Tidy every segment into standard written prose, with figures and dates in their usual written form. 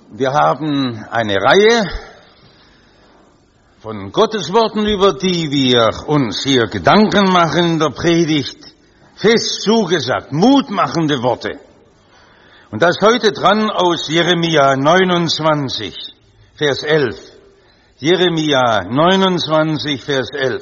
Wir haben eine Reihe von Gottesworten, über die wir uns hier Gedanken machen in der Predigt, fest zugesagt, mutmachende Worte. Und da ist heute dran aus Jeremia 29, Vers 11. Jeremia 29, Vers 11.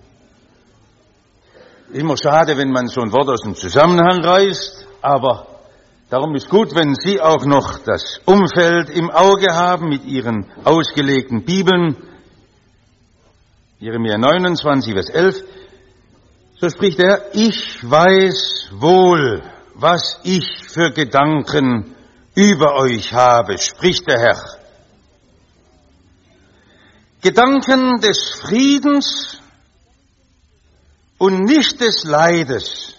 Immer schade, wenn man so ein Wort aus dem Zusammenhang reißt, aber darum ist gut, wenn Sie auch noch das Umfeld im Auge haben mit Ihren ausgelegten Bibeln. Jeremia 29, Vers 11. So spricht er: Ich weiß wohl, was ich für Gedanken über euch habe, spricht der Herr. Gedanken des Friedens und nicht des Leides,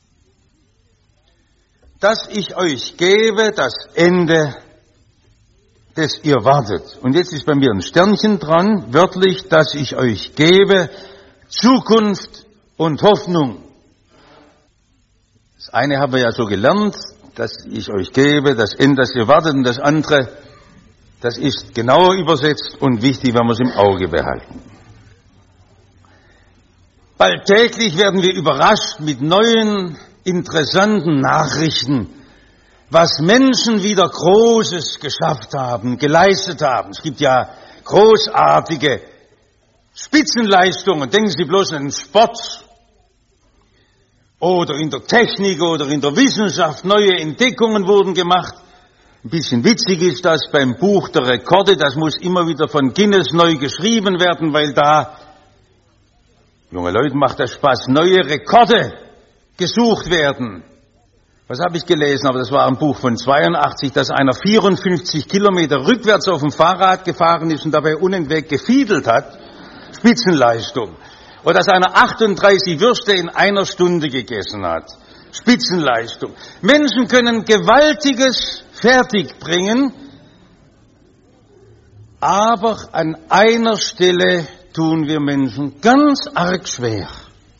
dass ich euch gebe das Ende, das ihr wartet. Und jetzt ist bei mir ein Sternchen dran, wörtlich, dass ich euch gebe Zukunft und Hoffnung. Das eine haben wir ja so gelernt, dass ich euch gebe das Ende, das ihr wartet, und das andere, das ist genauer übersetzt und wichtig, wenn wir es im Auge behalten. Bald täglich werden wir überrascht mit neuen, interessanten Nachrichten, was Menschen wieder Großes geschafft haben, geleistet haben. Es gibt ja großartige Spitzenleistungen. Denken Sie bloß an den Sport oder in der Technik oder in der Wissenschaft. Neue Entdeckungen wurden gemacht. Ein bisschen witzig ist das beim Buch der Rekorde. Das muss immer wieder von Guinness neu geschrieben werden, weil da, junge Leute, macht das Spaß, neue Rekorde gesucht werden. Was habe ich gelesen? Aber das war ein Buch von 82, dass einer 54 Kilometer rückwärts auf dem Fahrrad gefahren ist und dabei unentwegt gefiedelt hat. Spitzenleistung. Oder dass einer 38 Würste in einer Stunde gegessen hat. Spitzenleistung. Menschen können Gewaltiges fertigbringen, aber an einer Stelle tun wir Menschen ganz arg schwer.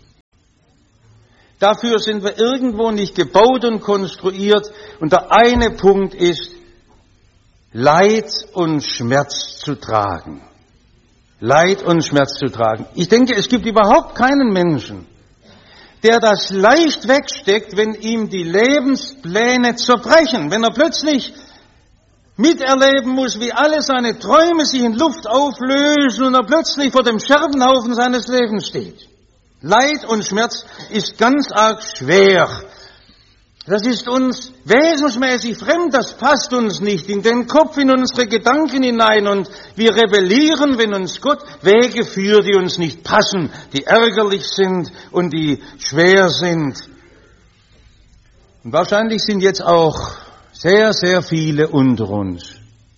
Dafür sind wir irgendwo nicht gebaut und konstruiert. Und der eine Punkt ist, Leid und Schmerz zu tragen. Leid und Schmerz zu tragen. Ich denke, es gibt überhaupt keinen Menschen, der das leicht wegsteckt, wenn ihm die Lebenspläne zerbrechen. Wenn er plötzlich miterleben muss, wie alle seine Träume sich in Luft auflösen und er plötzlich vor dem Scherbenhaufen seines Lebens steht. Leid und Schmerz ist ganz arg schwer. Das ist uns wesensmäßig fremd, das passt uns nicht in den Kopf, in unsere Gedanken hinein, und wir rebellieren, wenn uns Gott Wege führt, die uns nicht passen, die ärgerlich sind und die schwer sind. Und wahrscheinlich sind jetzt auch sehr, sehr viele unter uns,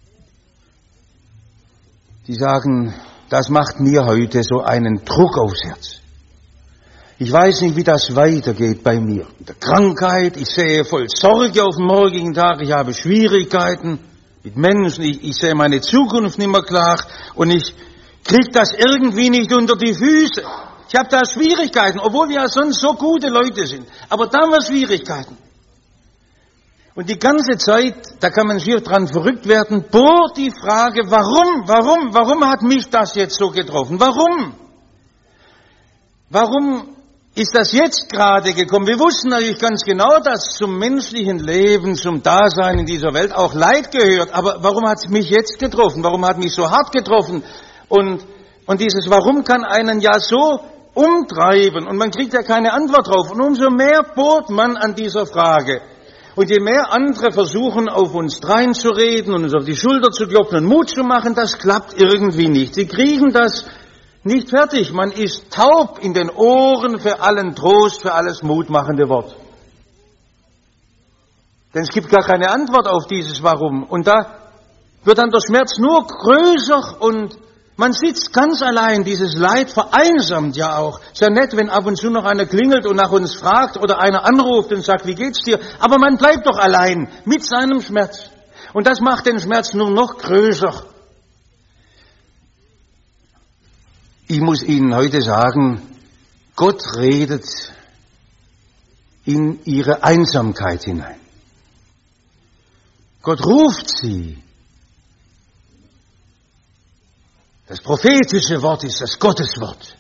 die sagen, das macht mir heute so einen Druck aufs Herz. Ich weiß nicht, wie das weitergeht bei mir. Mit der Krankheit, ich sehe voll Sorge auf den morgigen Tag, ich habe Schwierigkeiten mit Menschen, ich sehe meine Zukunft nicht mehr klar und ich kriege das irgendwie nicht unter die Füße. Ich habe da Schwierigkeiten, obwohl wir ja sonst so gute Leute sind. Aber da haben wir Schwierigkeiten. Und die ganze Zeit, da kann man schier dran verrückt werden, bohrt die Frage, warum hat mich das jetzt so getroffen? Warum ist das jetzt gerade gekommen? Wir wussten natürlich ganz genau, dass zum menschlichen Leben, zum Dasein in dieser Welt auch Leid gehört. Aber warum hat es mich jetzt getroffen? Warum hat mich so hart getroffen? Und dieses Warum kann einen ja so umtreiben und man kriegt ja keine Antwort drauf. Und umso mehr bohrt man an dieser Frage. Und je mehr andere versuchen, auf uns dreinzureden und uns auf die Schulter zu klopfen und Mut zu machen, das klappt irgendwie nicht. Sie kriegen das nicht fertig. Man ist taub in den Ohren für allen Trost, für alles mutmachende Wort. Denn es gibt gar keine Antwort auf dieses Warum. Und da wird dann der Schmerz nur größer und man sitzt ganz allein. Dieses Leid vereinsamt ja auch. Ist ja nett, wenn ab und zu noch einer klingelt und nach uns fragt oder einer anruft und sagt, wie geht's dir? Aber man bleibt doch allein mit seinem Schmerz. Und das macht den Schmerz nur noch größer. Ich muss Ihnen heute sagen, Gott redet in Ihre Einsamkeit hinein. Gott ruft Sie Das prophetische Wort ist das Gotteswort.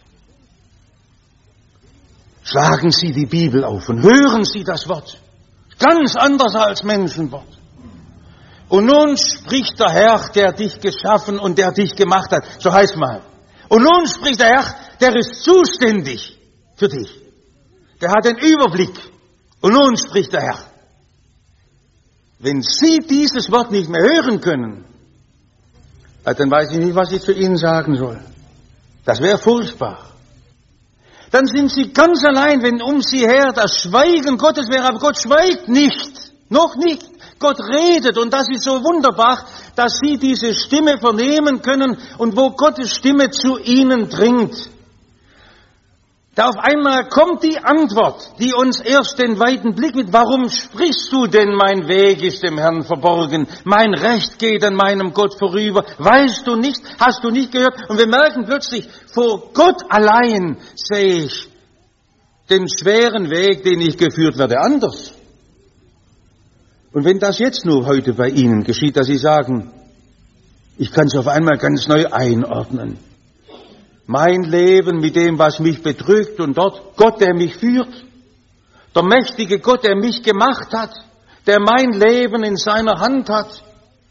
Schlagen Sie die Bibel auf und hören Sie das Wort. Ganz anders als Menschenwort. Und nun spricht der Herr, der dich geschaffen und der dich gemacht hat. So heißt mal. Und nun spricht der Herr, der ist zuständig für dich. Der hat den Überblick. Und nun spricht der Herr. Wenn Sie dieses Wort nicht mehr hören können, dann weiß ich nicht, was ich zu Ihnen sagen soll. Das wäre furchtbar. Dann sind Sie ganz allein, wenn um Sie her das Schweigen Gottes wäre. Aber Gott schweigt nicht. Noch nicht. Gott redet. Und das ist so wunderbar, dass Sie diese Stimme vernehmen können und wo Gottes Stimme zu Ihnen dringt. Da auf einmal kommt die Antwort, die uns erst den weiten Blick mit, warum sprichst du denn, mein Weg ist dem Herrn verborgen, mein Recht geht an meinem Gott vorüber, weißt du nicht, hast du nicht gehört? Und wir merken plötzlich, vor Gott allein sehe ich den schweren Weg, den ich geführt werde, anders. Und wenn das jetzt nur heute bei Ihnen geschieht, dass Sie sagen, ich kann es auf einmal ganz neu einordnen. Mein Leben mit dem, was mich bedrückt und dort Gott, der mich führt, der mächtige Gott, der mich gemacht hat, der mein Leben in seiner Hand hat.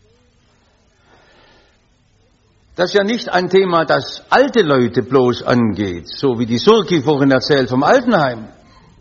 Das ist ja nicht ein Thema, das alte Leute bloß angeht, so wie die Surki vorhin erzählt vom Altenheim.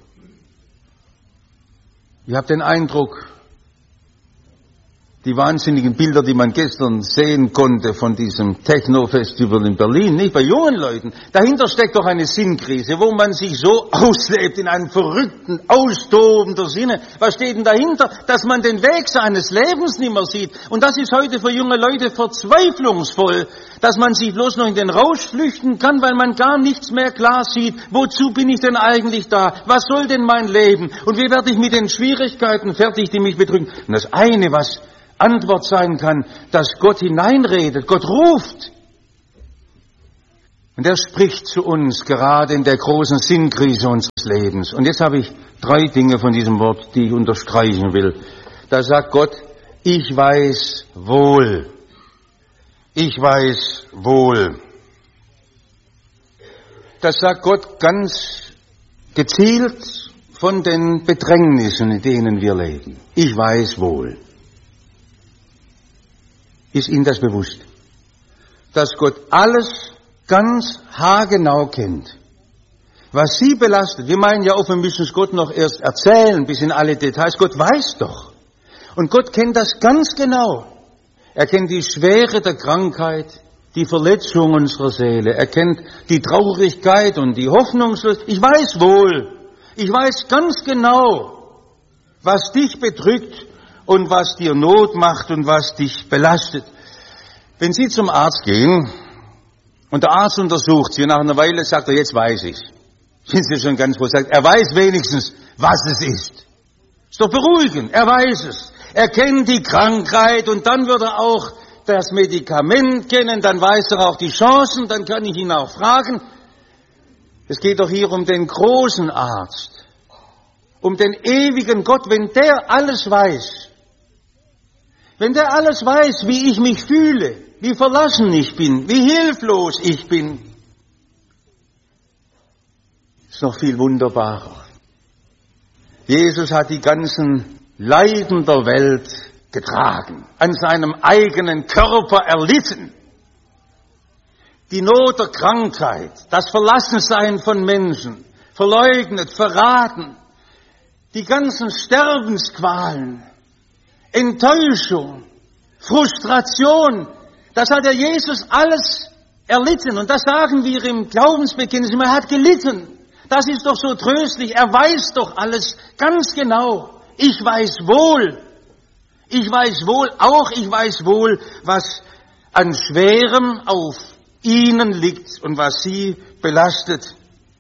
Ich habe den Eindruck, die wahnsinnigen Bilder, die man gestern sehen konnte von diesem Techno-Festival in Berlin, nicht bei jungen Leuten. Dahinter steckt doch eine Sinnkrise, wo man sich so auslebt in einem verrückten, austobenden Sinne. Was steht denn dahinter? Dass man den Weg seines Lebens nicht mehr sieht. Und das ist heute für junge Leute verzweiflungsvoll, dass man sich bloß noch in den Rausch flüchten kann, weil man gar nichts mehr klar sieht. Wozu bin ich denn eigentlich da? Was soll denn mein Leben? Und wie werde ich mit den Schwierigkeiten fertig, die mich bedrücken? Und das eine, was Antwort sein kann, dass Gott hineinredet, Gott ruft. Und er spricht zu uns gerade in der großen Sinnkrise unseres Lebens. Und jetzt habe ich 3 Dinge von diesem Wort, die ich unterstreichen will. Da sagt Gott, ich weiß wohl. Ich weiß wohl. Das sagt Gott ganz gezielt von den Bedrängnissen, in denen wir leben. Ich weiß wohl. Ist Ihnen das bewusst? Dass Gott alles ganz haargenau kennt. Was Sie belastet, wir meinen ja oft, wir müssen es Gott noch erst erzählen, bis in alle Details. Gott weiß doch. Und Gott kennt das ganz genau. Er kennt die Schwere der Krankheit, die Verletzung unserer Seele. Er kennt die Traurigkeit und die Hoffnungslosigkeit. Ich weiß wohl. Ich weiß ganz genau, was dich bedrückt und was dir Not macht und was dich belastet. Wenn Sie zum Arzt gehen und der Arzt untersucht Sie und nach einer Weile sagt er, jetzt weiß ich's. Sind Sie schon ganz wohl sagt, er weiß wenigstens, was es ist. Ist doch beruhigend, er weiß es. Er kennt die Krankheit und dann wird er auch das Medikament kennen, dann weiß er auch die Chancen, dann kann ich ihn auch fragen. Es geht doch hier um den großen Arzt, um den ewigen Gott, wenn der alles weiß. Wenn der alles weiß, wie ich mich fühle, wie verlassen ich bin, wie hilflos ich bin, ist noch viel wunderbarer. Jesus hat die ganzen Leiden der Welt getragen, an seinem eigenen Körper erlitten. Die Not der Krankheit, das Verlassensein von Menschen, verleugnet, verraten, die ganzen Sterbensqualen, Enttäuschung, Frustration, das hat der Jesus alles erlitten. Und das sagen wir im Glaubensbekenntnis, er hat gelitten. Das ist doch so tröstlich, er weiß doch alles ganz genau. Ich weiß wohl, ich weiß wohl, was an Schwerem auf Ihnen liegt und was Sie belastet.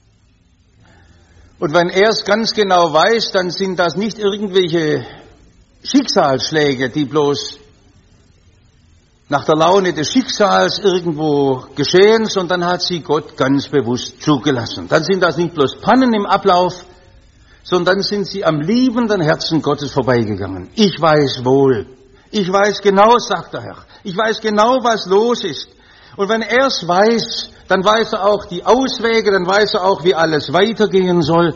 Und wenn er es ganz genau weiß, dann sind das nicht irgendwelche Schicksalsschläge, die bloß nach der Laune des Schicksals irgendwo geschehen, sondern hat sie Gott ganz bewusst zugelassen. Dann sind das nicht bloß Pannen im Ablauf, sondern sind sie am liebenden Herzen Gottes vorbeigegangen. Ich weiß wohl, ich weiß genau, sagt der Herr, ich weiß genau, was los ist. Und wenn er es weiß, dann weiß er auch die Auswege, dann weiß er auch, wie alles weitergehen soll.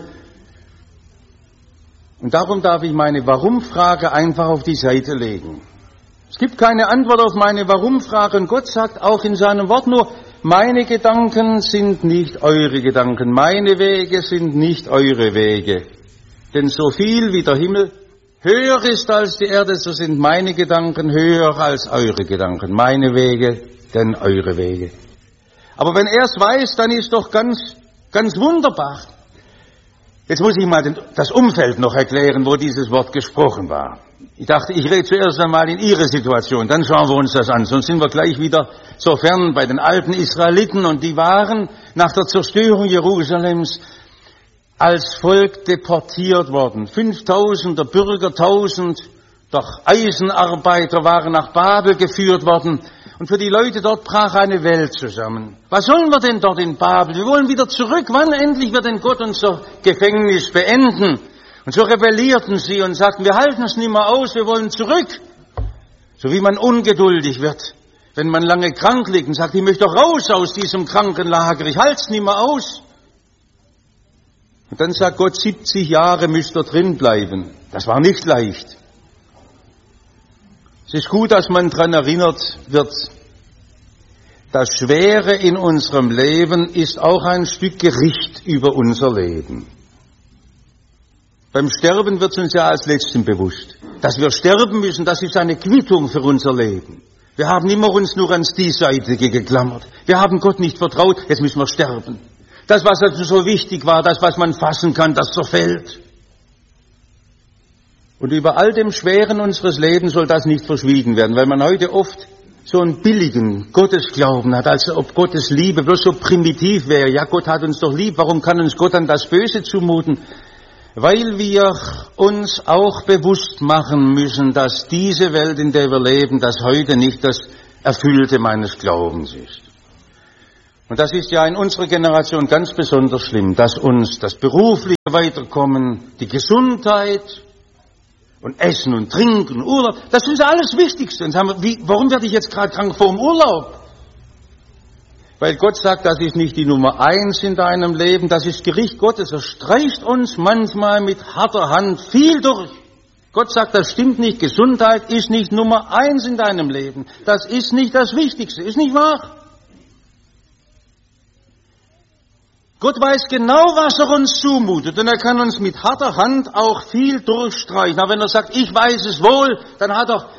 Und darum darf ich meine Warum-Frage einfach auf die Seite legen. Es gibt keine Antwort auf meine Warum-Frage und Gott sagt auch in seinem Wort nur, meine Gedanken sind nicht eure Gedanken, meine Wege sind nicht eure Wege. Denn so viel wie der Himmel höher ist als die Erde, so sind meine Gedanken höher als eure Gedanken. Meine Wege, denn eure Wege. Aber wenn er es weiß, dann ist doch ganz wunderbar. Jetzt muss ich mal das Umfeld noch erklären, wo dieses Wort gesprochen war. Ich dachte, ich rede zuerst einmal in Ihre Situation, dann schauen wir uns das an. Sonst sind wir gleich wieder so fern bei den alten Israeliten. Und die waren nach der Zerstörung Jerusalems als Volk deportiert worden. 5000 Bürger, 1000 doch Eisenarbeiter waren nach Babel geführt worden. Und für die Leute dort brach eine Welt zusammen. Was sollen wir denn dort in Babel? Wir wollen wieder zurück. Wann endlich wird denn Gott unser Gefängnis beenden? Und so rebellierten sie und sagten, wir halten es nicht mehr aus, wir wollen zurück. So wie man ungeduldig wird, wenn man lange krank liegt und sagt, ich möchte doch raus aus diesem Krankenlager, ich halte es nicht mehr aus. Und dann sagt Gott, 70 Jahre müsst ihr drin bleiben. Das war nicht leicht. Es ist gut, dass man daran erinnert wird, das Schwere in unserem Leben ist auch ein Stück Gericht über unser Leben. Beim Sterben wird es uns ja als Letztem bewusst. Dass wir sterben müssen, das ist eine Quittung für unser Leben. Wir haben immer uns nur ans Diesseitige geklammert. Wir haben Gott nicht vertraut, jetzt müssen wir sterben. Das, was also so wichtig war, das, was man fassen kann, das zerfällt. Und über all dem Schweren unseres Lebens soll das nicht verschwiegen werden, weil man heute oft so einen billigen Gottesglauben hat, als ob Gottes Liebe bloß so primitiv wäre. Ja, Gott hat uns doch lieb, warum kann uns Gott dann das Böse zumuten? Weil wir uns auch bewusst machen müssen, dass diese Welt, in der wir leben, dass heute nicht das Erfüllte meines Glaubens ist. Und das ist ja in unserer Generation ganz besonders schlimm, dass uns das berufliche Weiterkommen, die Gesundheit und Essen und Trinken, Urlaub, das ist alles Wichtigste. Und sagen wir, warum werde ich jetzt gerade krank vor dem Urlaub? Weil Gott sagt, das ist nicht die Nummer 1 in deinem Leben, das ist Gericht Gottes. Er streicht uns manchmal mit harter Hand viel durch. Gott sagt, das stimmt nicht, Gesundheit ist nicht Nummer 1 in deinem Leben. Das ist nicht das Wichtigste, ist nicht wahr? Gott weiß genau, was er uns zumutet und er kann uns mit harter Hand auch viel durchstreichen. Aber wenn er sagt, ich weiß es wohl, dann hat er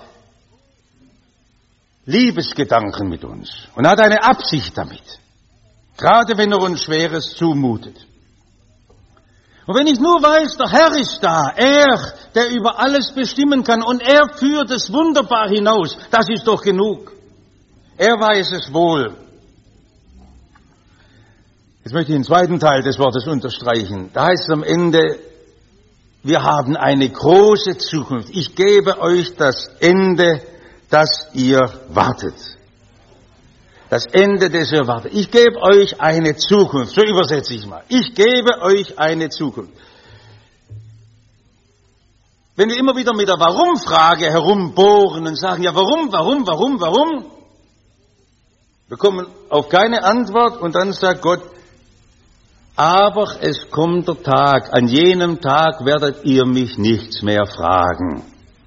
Liebesgedanken mit uns und hat eine Absicht damit. Gerade wenn er uns Schweres zumutet. Und wenn ich nur weiß, der Herr ist da, er, der über alles bestimmen kann und er führt es wunderbar hinaus, das ist doch genug. Er weiß es wohl. Jetzt möchte ich den zweiten Teil des Wortes unterstreichen. Da heißt es am Ende, wir haben eine große Zukunft. Ich gebe euch das Ende, das ihr wartet. Das Ende, das ihr wartet. Ich gebe euch eine Zukunft. So übersetze ich mal. Ich gebe euch eine Zukunft. Wenn wir immer wieder mit der Warum-Frage herumbohren und sagen, ja warum? Wir kommen auf keine Antwort und dann sagt Gott, aber es kommt der Tag, an jenem Tag werdet ihr mich nichts mehr fragen.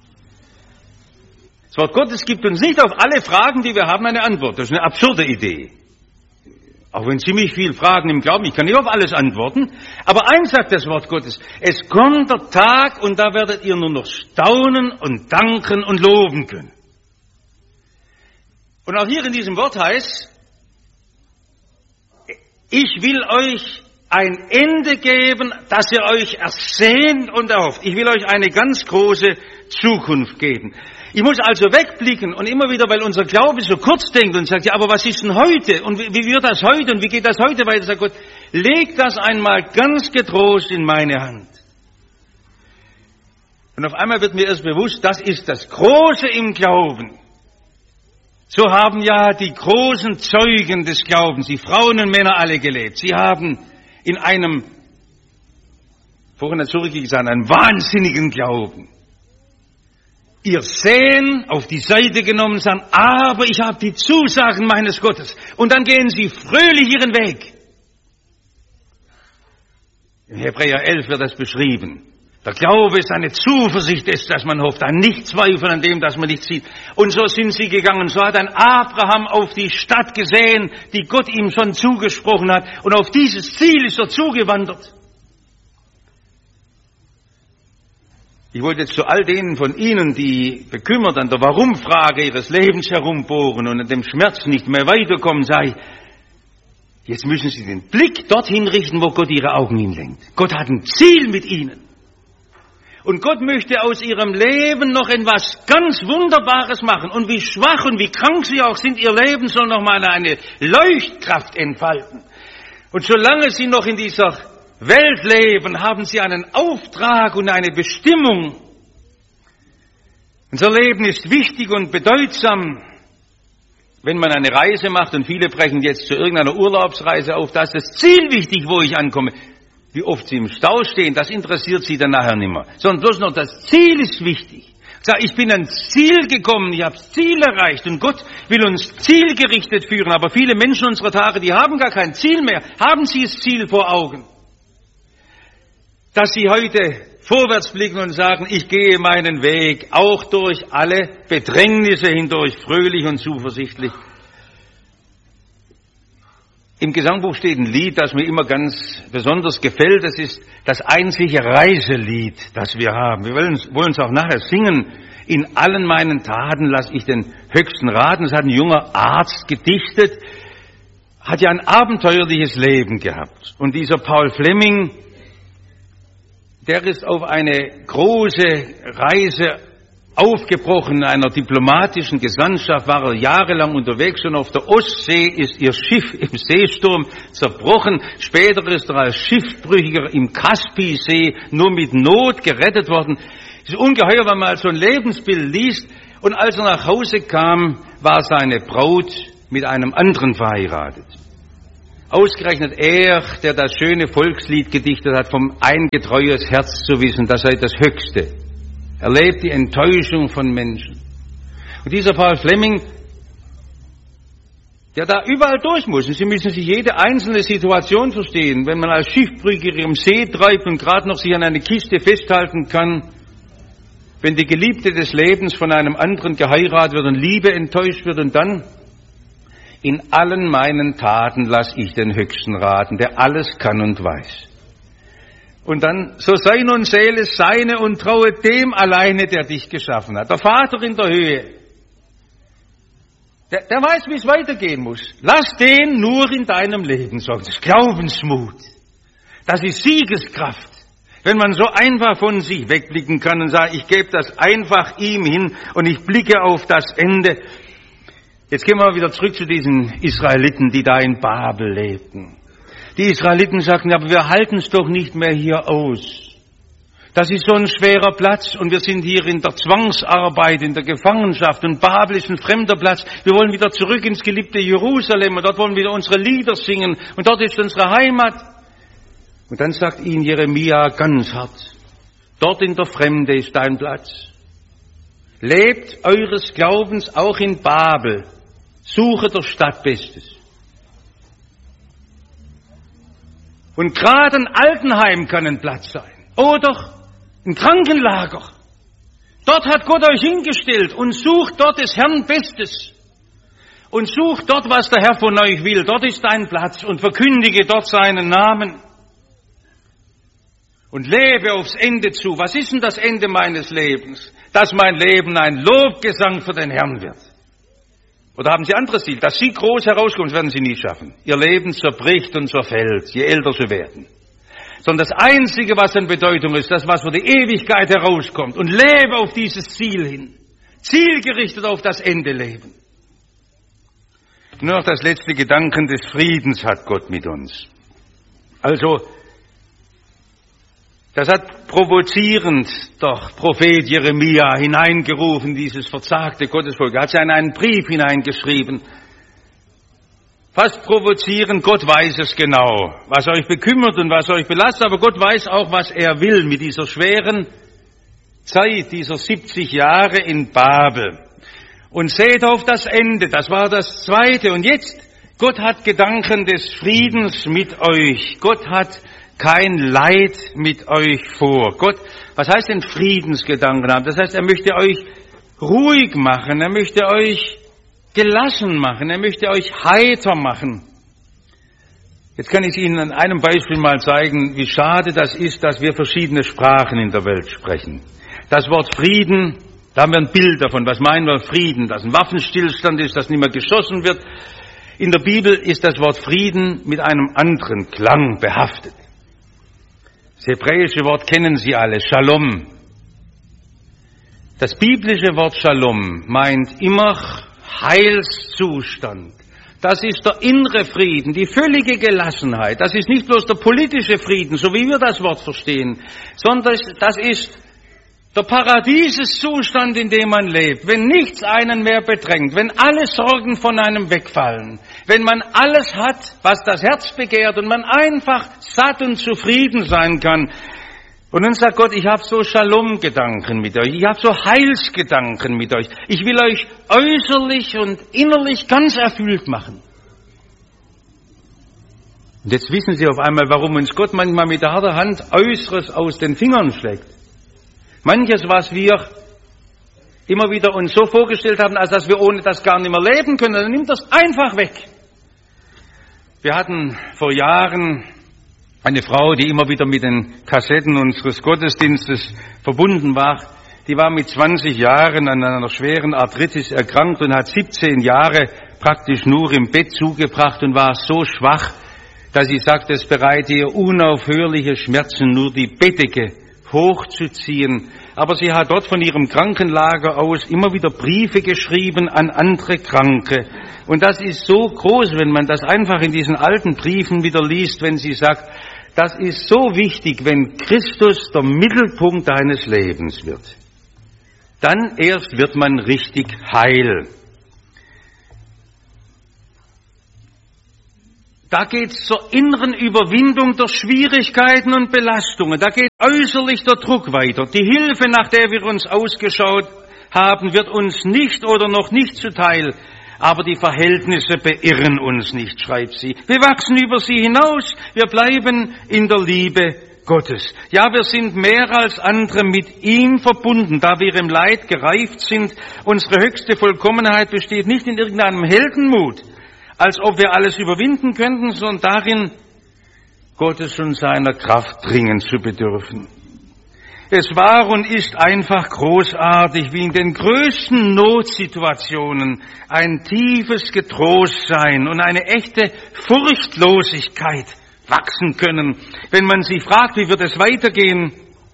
Das Wort Gottes gibt uns nicht auf alle Fragen, die wir haben, eine Antwort. Das ist eine absurde Idee. Auch wenn ziemlich viel Fragen im Glauben, ich kann nicht auf alles antworten. Aber eins sagt das Wort Gottes, es kommt der Tag und da werdet ihr nur noch staunen und danken und loben können. Und auch hier in diesem Wort heißt, ich will euch ein Ende geben, das ihr euch ersehnt und erhofft. Ich will euch eine ganz große Zukunft geben. Ich muss also wegblicken und immer wieder, weil unser Glaube so kurz denkt und sagt, ja, aber was ist denn heute? Und wie wird das heute? Und wie geht das heute weiter? Sagt Gott, leg das einmal ganz getrost in meine Hand. Und auf einmal wird mir erst bewusst, das ist das Große im Glauben. So haben ja die großen Zeugen des Glaubens, die Frauen und Männer alle gelebt. Sie haben in einem, vorhin zurückgegangen, einem wahnsinnigen Glauben. ihr Säen auf die Seite genommen, sagen, aber ich habe die Zusagen meines Gottes. Und dann gehen sie fröhlich ihren Weg. In Hebräer 11 wird das beschrieben. Der Glaube ist eine Zuversicht, ist, dass man hofft, ein Nichtzweifel an dem, dass man nicht sieht. Und so sind sie gegangen. So hat ein Abraham auf die Stadt gesehen, die Gott ihm schon zugesprochen hat. Und auf dieses Ziel ist er zugewandert. Ich wollte jetzt zu all denen von Ihnen, die bekümmert an der Warum-Frage ihres Lebens herumbohren und an dem Schmerz nicht mehr weiterkommen, sage ich, jetzt müssen Sie den Blick dorthin richten, wo Gott Ihre Augen hinlenkt. Gott hat ein Ziel mit Ihnen. Und Gott möchte aus Ihrem Leben noch etwas ganz Wunderbares machen. Und wie schwach und wie krank Sie auch sind, Ihr Leben soll noch mal eine Leuchtkraft entfalten. Und solange Sie noch in dieser Welt leben, haben Sie einen Auftrag und eine Bestimmung. Unser Leben ist wichtig und bedeutsam. Wenn man eine Reise macht, und viele brechen jetzt zu irgendeiner Urlaubsreise auf, da ist das Ziel wichtig, wo ich ankomme. Wie oft Sie im Stau stehen, das interessiert Sie dann nachher nicht mehr. Sondern bloß noch das Ziel ist wichtig. Ich bin ans Ziel gekommen, ich habe das Ziel erreicht und Gott will uns zielgerichtet führen. Aber viele Menschen unserer Tage, die haben gar kein Ziel mehr. Haben Sie das Ziel vor Augen? Dass Sie heute vorwärts blicken und sagen, ich gehe meinen Weg, auch durch alle Bedrängnisse hindurch, fröhlich und zuversichtlich. Im Gesangbuch steht ein Lied, das mir immer ganz besonders gefällt. Das ist das einzige Reiselied, das wir haben. Wir wollen es auch nachher singen. In allen meinen Taten lasse ich den höchsten raten. Das hat ein junger Arzt gedichtet, hat ja ein abenteuerliches Leben gehabt. Und dieser Paul Fleming, der ist auf eine große Reise aufgebrochen, in einer diplomatischen Gesandtschaft, war er jahrelang unterwegs und auf der Ostsee ist ihr Schiff im Seesturm zerbrochen. Später ist er als Schiffbrüchiger im Kaspisee nur mit Not gerettet worden. Es ist ungeheuer, wenn man so ein Lebensbild liest. Und als er nach Hause kam, war seine Braut mit einem anderen verheiratet. Ausgerechnet er, der das schöne Volkslied gedichtet hat, vom eingetreues Herz zu wissen, das sei das Höchste. Er lebt die Enttäuschung von Menschen. Und dieser Paul Fleming, der da überall durch muss, und Sie müssen sich jede einzelne Situation verstehen, wenn man als Schiffbrüchiger im See treibt und gerade noch sich an eine Kiste festhalten kann, wenn die Geliebte des Lebens von einem anderen geheiratet wird und Liebe enttäuscht wird und dann, in allen meinen Taten lass ich den Höchsten raten, der alles kann und weiß. Und dann, so sei nun Seele seine und traue dem alleine, der dich geschaffen hat. Der Vater in der Höhe, der weiß, wie es weitergehen muss. Lass den nur in deinem Leben sorgen. Das ist Glaubensmut. Das ist Siegeskraft. Wenn man so einfach von sich wegblicken kann und sagt, ich gebe das einfach ihm hin und ich blicke auf das Ende. Jetzt gehen wir mal wieder zurück zu diesen Israeliten, die da in Babel lebten. Die Israeliten sagten, aber wir halten es doch nicht mehr hier aus. Das ist so ein schwerer Platz und wir sind hier in der Zwangsarbeit, in der Gefangenschaft und Babel ist ein fremder Platz. Wir wollen wieder zurück ins geliebte Jerusalem und dort wollen wir unsere Lieder singen und dort ist unsere Heimat. Und dann sagt ihnen Jeremia ganz hart, dort in der Fremde ist dein Platz. Lebt eures Glaubens auch in Babel, suche der Stadt Bestes. Und gerade ein Altenheim kann ein Platz sein. Oder ein Krankenlager. Dort hat Gott euch hingestellt und sucht dort des Herrn Bestes. Und sucht dort, was der Herr von euch will. Dort ist dein Platz und verkündige dort seinen Namen. Und lebe aufs Ende zu. Was ist denn das Ende meines Lebens? Dass mein Leben ein Lobgesang für den Herrn wird. Oder haben Sie anderes Ziel? Dass Sie groß herauskommen, das werden Sie nie schaffen. Ihr Leben zerbricht und zerfällt, je älter Sie werden. Sondern das Einzige, was an Bedeutung ist, das, was für die Ewigkeit herauskommt. Und lebe auf dieses Ziel hin. Zielgerichtet auf das Ende leben. Nur noch das letzte Gedanken des Friedens hat Gott mit uns. Also, das hat provozierend doch Prophet Jeremia hineingerufen, dieses verzagte Gottesvolk. Er hat ja in einen Brief hineingeschrieben. Fast provozierend, Gott weiß es genau, was euch bekümmert und was euch belastet, aber Gott weiß auch, was er will mit dieser schweren Zeit dieser 70 Jahre in Babel. Und seht auf das Ende, das war das Zweite. Und jetzt, Gott hat Gedanken des Friedens mit euch. Gott hat kein Leid mit euch vor. Gott, was heißt denn Friedensgedanken haben? Das heißt, er möchte euch ruhig machen, er möchte euch gelassen machen, er möchte euch heiter machen. Jetzt kann ich Ihnen an einem Beispiel mal zeigen, wie schade das ist, dass wir verschiedene Sprachen in der Welt sprechen. Das Wort Frieden, da haben wir ein Bild davon. Was meinen wir Frieden? Dass ein Waffenstillstand ist, dass nicht mehr geschossen wird. In der Bibel ist das Wort Frieden mit einem anderen Klang behaftet. Das hebräische Wort kennen Sie alle, Shalom. Das biblische Wort Shalom meint immer Heilszustand. Das ist der innere Frieden, die völlige Gelassenheit. Das ist nicht bloß der politische Frieden, so wie wir das Wort verstehen, sondern das ist der Paradieseszustand, in dem man lebt, wenn nichts einen mehr bedrängt, wenn alle Sorgen von einem wegfallen, wenn man alles hat, was das Herz begehrt und man einfach satt und zufrieden sein kann. Und dann sagt Gott, ich habe so Shalom-Gedanken mit euch, ich habe so Heilsgedanken mit euch. Ich will euch äußerlich und innerlich ganz erfüllt machen. Und jetzt wissen Sie auf einmal, warum uns Gott manchmal mit der harten Hand Äußeres aus den Fingern schlägt. Manches, was wir immer wieder uns so vorgestellt haben, als dass wir ohne das gar nicht mehr leben können, dann nimmt das einfach weg. Wir hatten vor Jahren eine Frau, die immer wieder mit den Kassetten unseres Gottesdienstes verbunden war. Die war mit 20 Jahren an einer schweren Arthritis erkrankt und hat 17 Jahre praktisch nur im Bett zugebracht und war so schwach, dass sie sagte, es bereite ihr unaufhörliche Schmerzen, nur die Bettdecke hochzuziehen. Aber sie hat dort von ihrem Krankenlager aus immer wieder Briefe geschrieben an andere Kranke. Und das ist so groß, wenn man das einfach in diesen alten Briefen wieder liest, wenn sie sagt, das ist so wichtig, wenn Christus der Mittelpunkt deines Lebens wird. Dann erst wird man richtig heil. Da geht es zur inneren Überwindung der Schwierigkeiten und Belastungen. Da geht äußerlich der Druck weiter. Die Hilfe, nach der wir uns ausgeschaut haben, wird uns nicht oder noch nicht zuteil. Aber die Verhältnisse beirren uns nicht, schreibt sie. Wir wachsen über sie hinaus. Wir bleiben in der Liebe Gottes. Ja, wir sind mehr als andere mit ihm verbunden, da wir im Leid gereift sind. Unsere höchste Vollkommenheit besteht nicht in irgendeinem Heldenmut, als ob wir alles überwinden könnten, sondern darin, Gottes und seiner Kraft dringend zu bedürfen. Es war und ist einfach großartig, wie in den größten Notsituationen ein tiefes Getrostsein und eine echte Furchtlosigkeit wachsen können. Wenn man sich fragt, wie wird es weitergehen,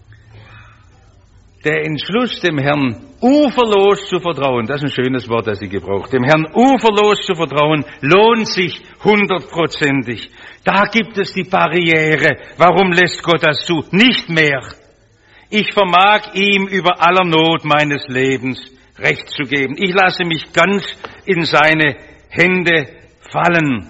der Entschluss, dem Herrn uferlos zu vertrauen, das ist ein schönes Wort, das sie gebraucht, dem Herrn uferlos zu vertrauen, lohnt sich 100%. Da gibt es die Barriere. Warum lässt Gott das zu? Nicht mehr. Ich vermag ihm über aller Not meines Lebens Recht zu geben. Ich lasse mich ganz in seine Hände fallen.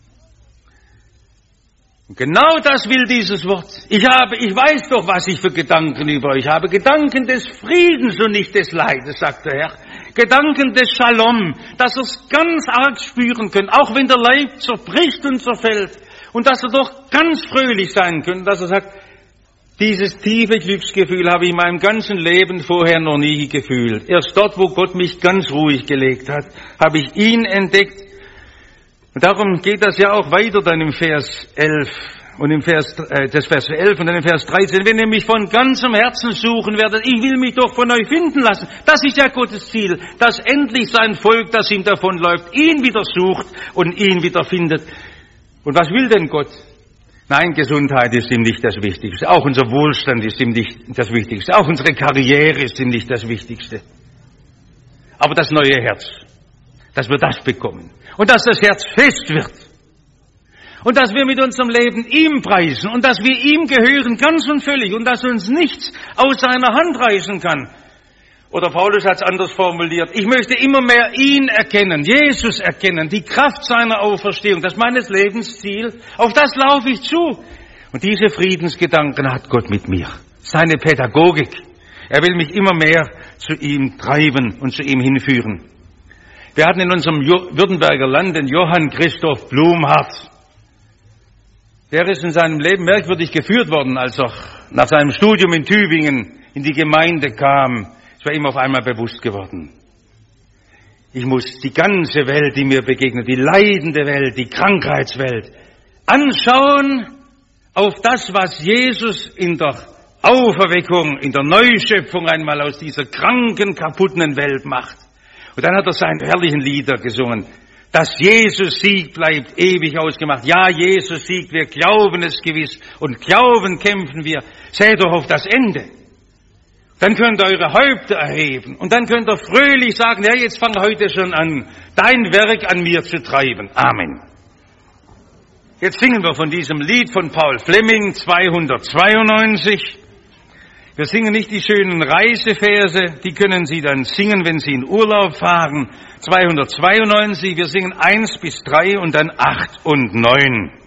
Und genau das will dieses Wort. Ich weiß doch, was ich für Gedanken über euch habe. Gedanken des Friedens und nicht des Leides, sagt der Herr. Gedanken des Shalom, dass ihr es ganz arg spüren könnt, auch wenn der Leib zerbricht und zerfällt. Und dass ihr doch ganz fröhlich sein könnt, dass er sagt, dieses tiefe Glücksgefühl habe ich in meinem ganzen Leben vorher noch nie gefühlt. Erst dort, wo Gott mich ganz ruhig gelegt hat, habe ich ihn entdeckt. Und darum geht das ja auch weiter dann im Vers 11 und im Vers 11 und dann im Vers 13. Wenn ihr mich von ganzem Herzen suchen werdet, ich will mich doch von euch finden lassen. Das ist ja Gottes Ziel, dass endlich sein Volk, das ihm davonläuft, ihn wieder sucht und ihn wieder findet. Und was will denn Gott? Nein, Gesundheit ist ihm nicht das Wichtigste. Auch unser Wohlstand ist ihm nicht das Wichtigste. Auch unsere Karriere ist ihm nicht das Wichtigste. Aber das neue Herz, dass wir das bekommen. Und dass das Herz fest wird. Und dass wir mit unserem Leben ihm preisen. Und dass wir ihm gehören, ganz und völlig. Und dass uns nichts aus seiner Hand reißen kann. Oder Paulus hat es anders formuliert. Ich möchte immer mehr ihn erkennen, Jesus erkennen, die Kraft seiner Auferstehung. Das ist meines Lebensziel. Auf das laufe ich zu. Und diese Friedensgedanken hat Gott mit mir. Seine Pädagogik. Er will mich immer mehr zu ihm treiben und zu ihm hinführen. Wir hatten in unserem Württemberger Land den Johann Christoph Blumhardt. Der ist in seinem Leben merkwürdig geführt worden, als er nach seinem Studium in Tübingen in die Gemeinde kam. Es war ihm auf einmal bewusst geworden. Ich muss die ganze Welt, die mir begegnet, die leidende Welt, die Krankheitswelt, anschauen auf das, was Jesus in der Auferweckung, in der Neuschöpfung einmal aus dieser kranken, kaputten Welt macht. Und dann hat er seine herrlichen Lieder gesungen. Dass Jesus siegt, bleibt ewig ausgemacht. Ja, Jesus siegt, wir glauben es gewiss. Und glauben kämpfen wir. Seht doch auf das Ende. Dann könnt ihr eure Häupter erheben. Und dann könnt ihr fröhlich sagen, ja, jetzt fang heute schon an, dein Werk an mir zu treiben. Amen. Jetzt singen wir von diesem Lied von Paul Fleming, 292. Wir singen nicht die schönen Reiseverse, die können Sie dann singen, wenn Sie in Urlaub fahren. 292, wir singen 1 bis 3 und dann 8 und 9.